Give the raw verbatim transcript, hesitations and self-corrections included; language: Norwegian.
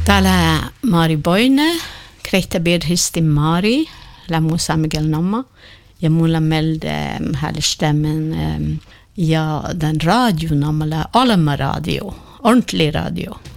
Täällä Mari Boine, krehtäbir histi Mari, lämmu Samigel Namma, ja mulla melde härstämmen ja den radio namala Alma radio, ordentlig radio.